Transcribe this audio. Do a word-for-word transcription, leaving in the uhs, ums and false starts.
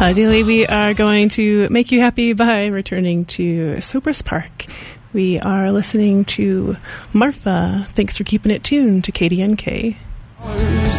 Ideally, we are going to make you happy by returning to Sobris Park. We are listening to Marfa. Thanks for keeping it tuned to K D N K.